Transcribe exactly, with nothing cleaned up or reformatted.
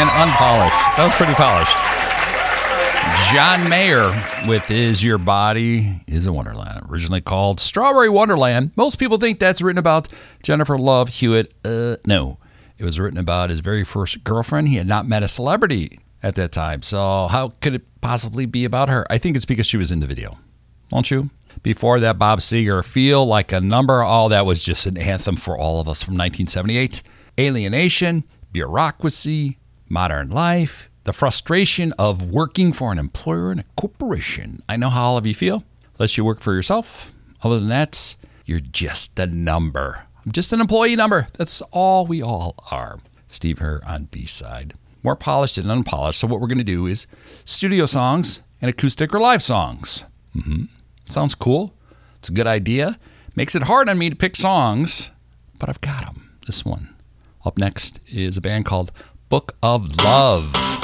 and Unpolished. That was pretty polished. John Mayer with Is Your Body is a Wonderland, originally called Strawberry Wonderland. Most people think that's written about Jennifer Love Hewitt. Uh, no, it was written about his very first girlfriend. He had not met a celebrity at that time, so how could it possibly be about her? I think it's because she was in the video, don't you? Before that, Bob Seger, Feel Like a Number. Oh, that was just an anthem for all of us from nineteen seventy-eight. Alienation, Bureaucracy, Modern Life, the frustration of working for an employer and a corporation. I know how all of you feel. Unless you work for yourself. Other than that, you're just a number. I'm just an employee number. That's all we all are. Steve Herr on B-side. More polished and unpolished. So what we're going to do is studio songs and acoustic or live songs. Mm-hmm. Sounds cool. It's a good idea. Makes it hard on me to pick songs, but I've got them. This one. Up next is a band called Book of Love.